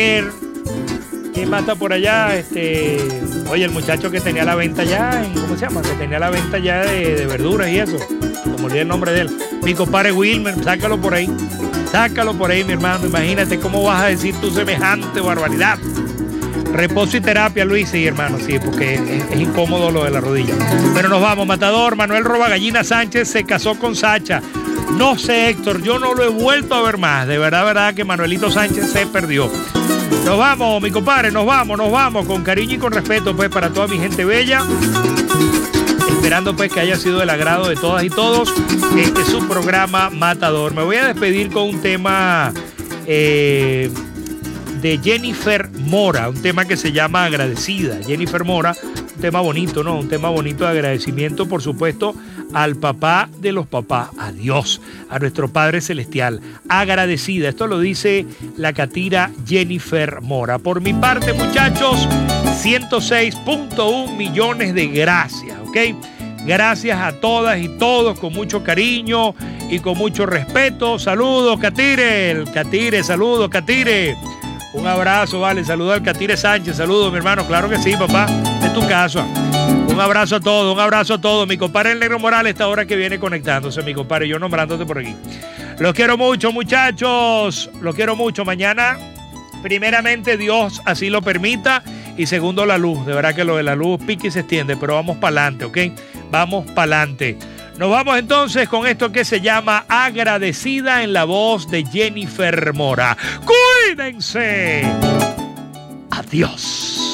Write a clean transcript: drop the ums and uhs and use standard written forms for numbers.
¿Quién mata por allá? Oye, el muchacho que tenía la venta ya, ¿cómo se llama? Que tenía la venta ya de verduras y eso. Como olvidé el nombre de él. Mi compadre Wilmer, sácalo por ahí. Sácalo por ahí, mi hermano. Imagínate cómo vas a decir tu semejante barbaridad. Reposo y terapia, Luis, sí, hermano, sí, porque es incómodo lo de la rodilla. Pero nos vamos, matador. Manuel Robagallina Sánchez se casó con Sacha. No sé, Héctor, yo no lo he vuelto a ver más. De verdad que Manuelito Sánchez se perdió. Nos vamos, mi compadre, nos vamos, con cariño y con respeto, pues, para toda mi gente bella. Esperando, pues, que haya sido del agrado de todas y todos. Este es su programa Matador. Me voy a despedir con un tema de Jennifer Mora, un tema que se llama Agradecida. Jennifer Mora, un tema bonito, ¿no? Un tema bonito de agradecimiento, por supuesto, al papá de los papás, a Dios, a nuestro Padre Celestial. Agradecida. Esto lo dice la catira Jennifer Mora. Por mi parte, muchachos, 106.1 millones de gracias, ¿ok? Gracias a todas y todos, con mucho cariño y con mucho respeto. Saludos, Catire. Saludos, Catire. Un abrazo, vale. Saludos al Catire Sánchez. Saludos, mi hermano. Claro que sí, papá. Es tu casa. Un abrazo a todos. Mi compadre el Negro Morales, esta hora que viene conectándose, mi compadre, yo nombrándote por aquí. Los quiero mucho, muchachos. Los quiero mucho. Mañana, primeramente, Dios así lo permita. Y segundo, la luz. De verdad que lo de la luz pique y se extiende, pero vamos para adelante, ¿ok? Vamos para adelante. Nos vamos entonces con esto que se llama Agradecida, en la voz de Jennifer Mora. ¡Cuídense! Adiós.